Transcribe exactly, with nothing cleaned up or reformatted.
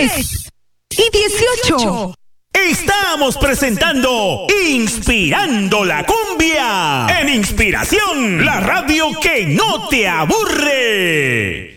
tres y dieciocho. Estamos presentando Inspirando la Cumbia en Inspiración, la radio que no te aburre.